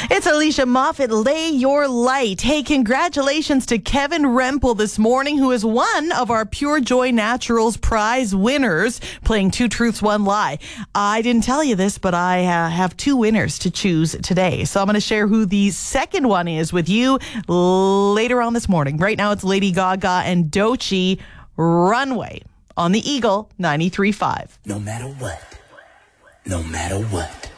It's Alicia Moffat, Lay Your Light. Hey, congratulations to Kevin Rempel this morning, who is one of our Pure Joy Naturals prize winners, playing Two Truths, One Lie. I didn't tell you this, but I have two winners to choose today. So I'm going to share who the second one is with you later on this morning. Right now, it's Lady Gaga and Doechii, Runway, on the Eagle 93.5. No matter what. No matter what.